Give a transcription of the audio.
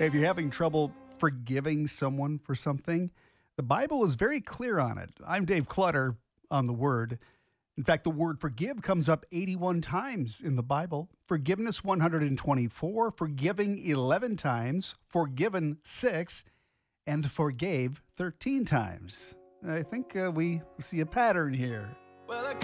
If you're having trouble forgiving someone for something, the Bible is very clear on it. I'm Dave Clutter on the Word. In fact, the word forgive comes up 81 times in the Bible. Forgiveness 124, forgiving 11 times, forgiven 6, and forgave 13 times. I think we see a pattern here.